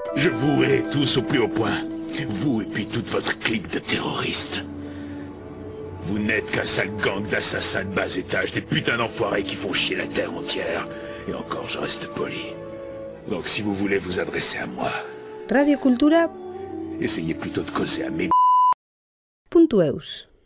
Je vous hais tous au plus haut point. Vous et puis toute votre clique de terroristes. Vous n'êtes qu'un sale gang d'assassins de bas étage, des putains d'enfoirés qui font chier la terre entière. Et encore, je reste poli. Donc si vous voulez vous adresser à moi, Radio Kultura essayez plutôt de causer à mes... .eus